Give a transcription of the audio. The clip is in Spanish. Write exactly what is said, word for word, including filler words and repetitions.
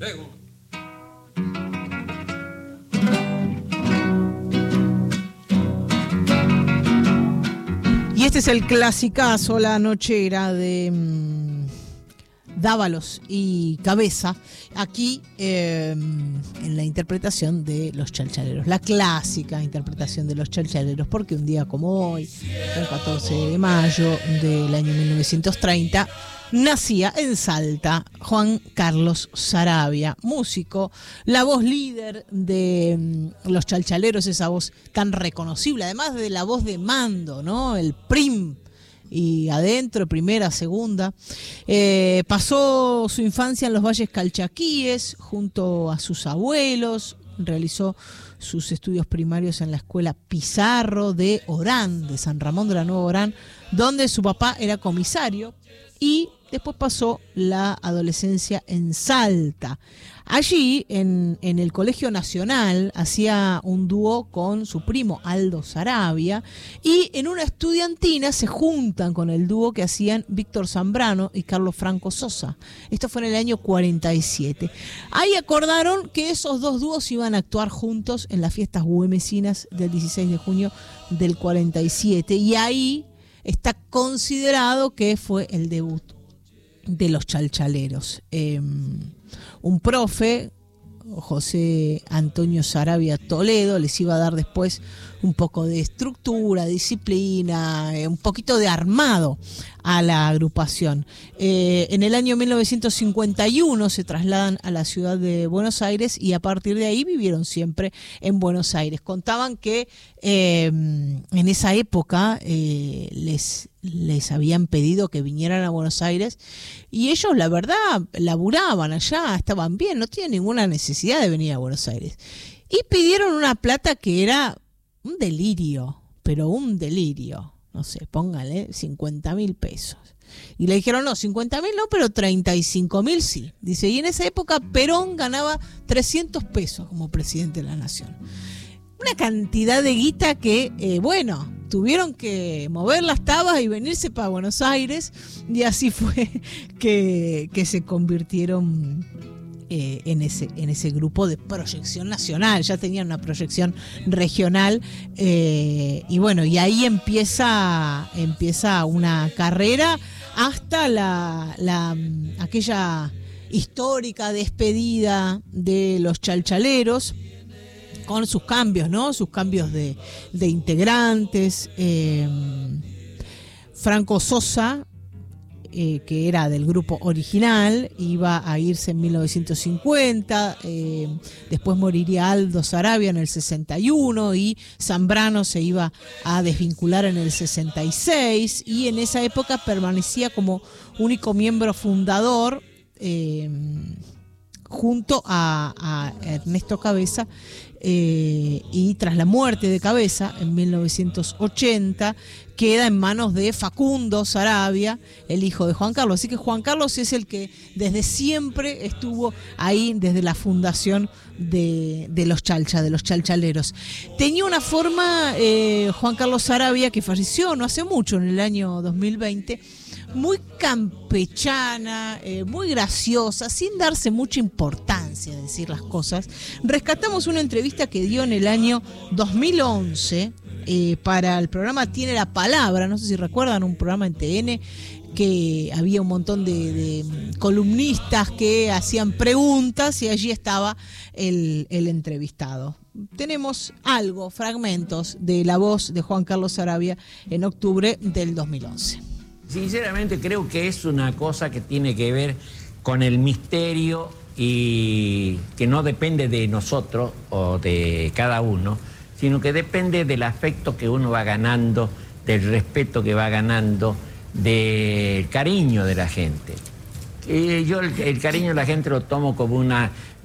Y este es el clasicazo, La Nochera de mmm, Dávalos y Cabeza, aquí eh, en la interpretación de Los Chalchaleros, la clásica interpretación de Los Chalchaleros, porque un día como hoy, el catorce de mayo del año mil novecientos treinta, nacía en Salta Juan Carlos Saravia, músico, la voz líder de um, Los Chalchaleros, esa voz tan reconocible, además de la voz de mando, ¿no? El prim, y adentro, primera, segunda. Eh, pasó su infancia en los valles calchaquíes, junto a sus abuelos, realizó sus estudios primarios en la escuela Pizarro de Orán, de San Ramón de la Nueva Orán, donde su papá era comisario, y después pasó la adolescencia en Salta. Allí, en, en el Colegio Nacional, hacía un dúo con su primo Aldo Saravia, y en una estudiantina se juntan con el dúo que hacían Víctor Zambrano y Carlos Franco Sosa. Esto fue en el año cuarenta y siete. Ahí acordaron que esos dos dúos iban a actuar juntos en las fiestas güemesinas del dieciséis de junio del cuarenta y siete, y ahí está considerado que fue el debut de Los Chalchaleros. Eh, un profe, José Antonio Saravia Toledo, les iba a dar después un poco de estructura, disciplina, eh, un poquito de armado a la agrupación. Eh, en el año mil novecientos cincuenta y uno se trasladan a la ciudad de Buenos Aires, y a partir de ahí vivieron siempre en Buenos Aires. Contaban que eh, en esa época eh, les, les habían pedido que vinieran a Buenos Aires, y ellos, la verdad, laburaban allá, estaban bien, no tenían ninguna necesidad de venir a Buenos Aires. Y pidieron una plata que era un delirio, pero un delirio. No sé, póngale cincuenta mil pesos. Y le dijeron, no, cincuenta mil no, pero treinta y cinco mil sí. Dice, y en esa época Perón ganaba trescientos pesos como presidente de la nación. Una cantidad de guita que, eh, bueno, tuvieron que mover las tabas y venirse para Buenos Aires, y así fue que, que se convirtieron eh, en ese, en ese grupo de proyección nacional. Ya tenían una proyección regional, eh, y bueno, y ahí empieza, empieza una carrera hasta la, la aquella histórica despedida de Los Chalchaleros, con sus cambios, ¿no? Sus cambios de, de integrantes. Eh, Franco Sosa, eh, que era del grupo original, iba a irse en mil novecientos cincuenta, eh, después moriría Aldo Saravia en el sesenta y uno, y Zambrano se iba a desvincular en el sesenta y seis, y en esa época permanecía como único miembro fundador, eh, junto a, a Ernesto Cabeza, eh, y tras la muerte de Cabeza en mil novecientos ochenta queda en manos de Facundo Saravia, el hijo de Juan Carlos. Así que Juan Carlos es el que desde siempre estuvo ahí, desde la fundación de, de los Chalcha, de los Chalchaleros. Tenía una forma, eh, Juan Carlos Saravia, que falleció no hace mucho, en el año dos mil veinte, muy campechana, eh, muy graciosa, sin darse mucha importancia a decir las cosas. Rescatamos una entrevista que dio en el año dos mil once eh, para el programa Tiene la Palabra, no sé si recuerdan, un programa en T N que había un montón de, de columnistas que hacían preguntas, y allí estaba el, el entrevistado. Tenemos algo, fragmentos de la voz de Juan Carlos Saravia en octubre del dos mil once. Sinceramente creo que es una cosa que tiene que ver con el misterio, y que no depende de nosotros o de cada uno, sino que depende del afecto que uno va ganando, del respeto que va ganando, del cariño de la gente. Eh, yo el, el cariño de la gente lo tomo como una